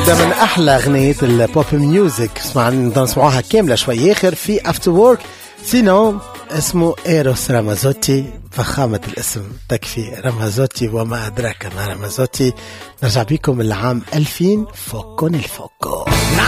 واحدة من أحلى أغنية البوب ميوزك، نسمعوها كاملة شوي آخر في أفتر وورك. سينو اسمه إيروس رامازوتي، فخامة الاسم تكفي، رامازوتي وما أدراك ما رامازوتي. نرجع بكم العام 2000 فوكون الفوكو.